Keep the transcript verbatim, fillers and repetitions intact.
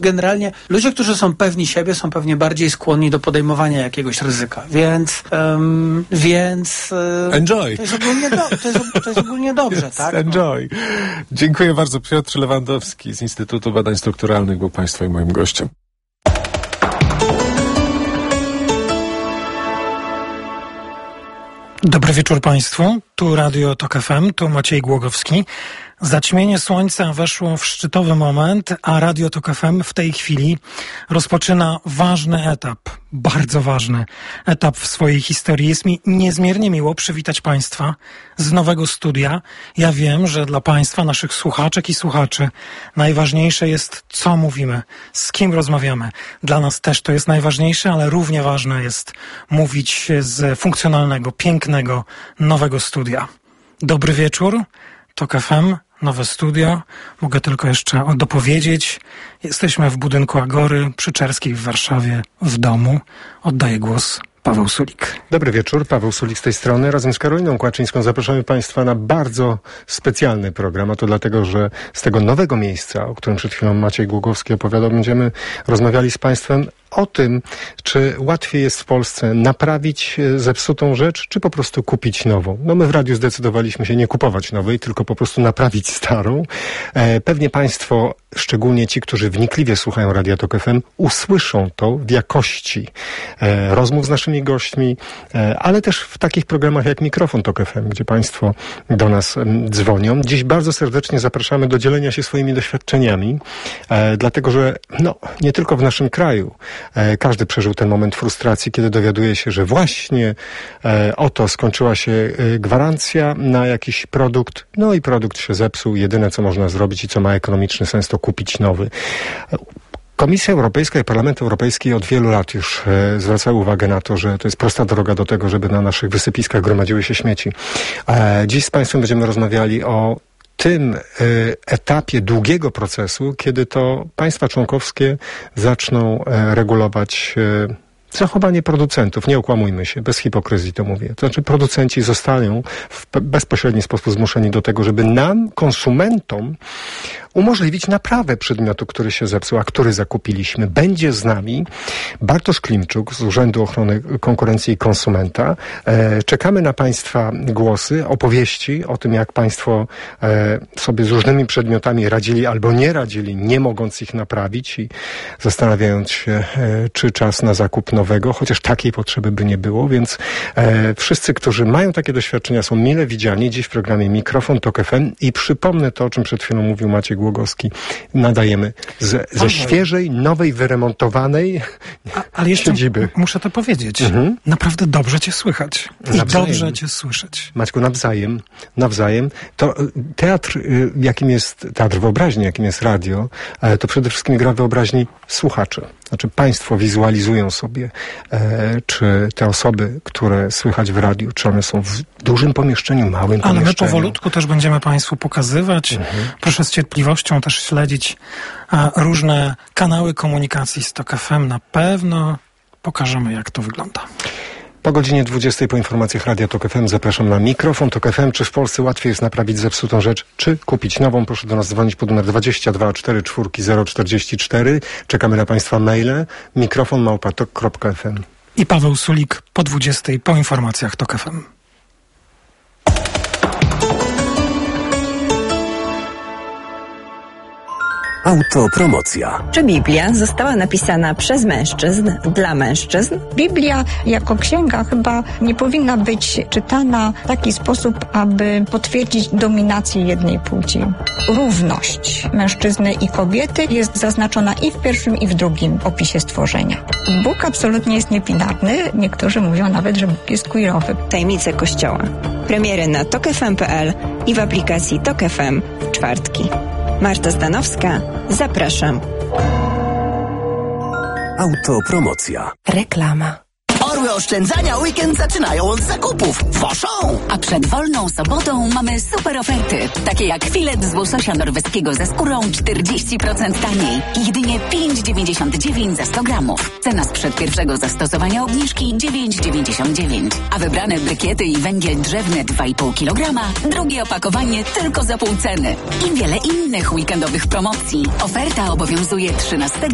generalnie ludzie, którzy są pewni siebie, są pewnie bardziej skłonni do podejmowania jakiegoś ryzyka, więc um, więc um, enjoy. To jest ogólnie, do, to jest, to jest ogólnie dobrze, tak? Enjoy. No. Dziękuję bardzo. Piotr Lewandowski z Instytutu Badań Strukturalnych był Państwa i moim gościem. Dobry wieczór Państwu. Tu Radio Tok F M, tu Maciej Głogowski. Zaćmienie słońca weszło w szczytowy moment, a Radio Tok F M w tej chwili rozpoczyna ważny etap, bardzo ważny etap w swojej historii. Jest mi niezmiernie miło przywitać Państwa z nowego studia. Ja wiem, że dla Państwa, naszych słuchaczek i słuchaczy, najważniejsze jest, co mówimy, z kim rozmawiamy. Dla nas też to jest najważniejsze, ale równie ważne jest mówić z funkcjonalnego, pięknego, nowego studia. Dobry wieczór, Tok F M. Nowe studio. Mogę tylko jeszcze dopowiedzieć. Jesteśmy w budynku Agory przy Czerskiej w Warszawie, w domu. Oddaję głos Paweł Sulik. Dobry wieczór, Paweł Sulik z tej strony. Razem z Karoliną Kłaczyńską zapraszamy Państwa na bardzo specjalny program, a to dlatego, że z tego nowego miejsca, o którym przed chwilą Maciej Głogowski opowiadał, będziemy rozmawiali z Państwem o tym, czy łatwiej jest w Polsce naprawić zepsutą rzecz, czy po prostu kupić nową. No my w radiu zdecydowaliśmy się nie kupować nowej, tylko po prostu naprawić starą. E, pewnie Państwo, szczególnie ci, którzy wnikliwie słuchają Radia Tok F M, usłyszą to w jakości e, rozmów z naszymi gośćmi, e, ale też w takich programach jak Mikrofon Tok F M, gdzie Państwo do nas m, dzwonią. Dziś bardzo serdecznie zapraszamy do dzielenia się swoimi doświadczeniami, e, dlatego że no, nie tylko w naszym kraju każdy przeżył ten moment frustracji, kiedy dowiaduje się, że właśnie e, oto skończyła się e, gwarancja na jakiś produkt, no i produkt się zepsuł. Jedyne, co można zrobić i co ma ekonomiczny sens, to kupić nowy. Komisja Europejska i Parlament Europejski od wielu lat już e, zwracały uwagę na to, że to jest prosta droga do tego, żeby na naszych wysypiskach gromadziły się śmieci. E, dziś z Państwem będziemy rozmawiali o tym y, etapie długiego procesu, kiedy to państwa członkowskie zaczną y, regulować y, zachowanie producentów. Nie okłamujmy się, bez hipokryzji to mówię. To znaczy producenci zostaną w bezpośredni sposób zmuszeni do tego, żeby nam, konsumentom, umożliwić naprawę przedmiotu, który się zepsuł, a który zakupiliśmy. Będzie z nami Bartosz Klimczuk z Urzędu Ochrony Konkurencji i Konsumenta. E, czekamy na Państwa głosy, opowieści o tym, jak Państwo e, sobie z różnymi przedmiotami radzili albo nie radzili, nie mogąc ich naprawić i zastanawiając się, e, czy czas na zakup nowego, chociaż takiej potrzeby by nie było, więc e, wszyscy, którzy mają takie doświadczenia, są mile widziani dziś w programie Mikrofon Tok F M i przypomnę to, o czym przed chwilą mówił Maciej Głogowski. Nadajemy z, ze świeżej, nowej, wyremontowanej A, ale jeszcze siedziby. Muszę to powiedzieć. Mhm. Naprawdę dobrze Cię słychać. I nawzajem. Dobrze Cię słyszeć. Maćku, nawzajem, nawzajem. To teatr, jakim jest teatr wyobraźni, jakim jest radio, to przede wszystkim gra wyobraźni słuchaczy. Znaczy Państwo wizualizują sobie, e, czy te osoby, które słychać w radiu, czy one są w dużym pomieszczeniu, małym Ale pomieszczeniu. Ale my powolutku też będziemy Państwu pokazywać. Mhm. Proszę z cierpliwością też śledzić a, różne kanały komunikacji z Tok F M. Na pewno pokażemy, jak to wygląda. Po godzinie dwudziestej po informacjach Radia Tok F M zapraszam na Mikrofon Tok F M. Czy w Polsce łatwiej jest naprawić zepsutą rzecz, czy kupić nową? Proszę do nas dzwonić pod numer dwadzieścia dwa cztery cztery zero czterdzieści cztery. Czekamy na Państwa maile. Mikrofon małpa tok kropka f m. I Paweł Sulik po dwudziestej po informacjach Tok F M. Autopromocja. Czy Biblia została napisana przez mężczyzn, dla mężczyzn? Biblia jako księga chyba nie powinna być czytana w taki sposób, aby potwierdzić dominację jednej płci. Równość mężczyzny i kobiety jest zaznaczona i w pierwszym, i w drugim opisie stworzenia. Bóg absolutnie jest niebinarny. Niektórzy mówią nawet, że Bóg jest queerowy. Tajemnice Kościoła. Premiery na tok f m kropka p l i w aplikacji Tok F M w czwartki. Marta Stanowska, zapraszam. Autopromocja. Reklama. Orły oszczędzania weekend zaczynają od zakupów. Woszą! A przed wolną sobotą mamy super oferty. Takie jak filet z łososia norweskiego ze skórą czterdzieści procent taniej. Jedynie pięć dziewięćdziesiąt dziewięć za sto gramów. Cena sprzed pierwszego zastosowania obniżki dziewięć dziewięćdziesiąt dziewięć. A wybrane brykiety i węgiel drzewny dwa i pół kilograma. Drugie opakowanie tylko za pół ceny. I wiele innych weekendowych promocji. Oferta obowiązuje trzynastego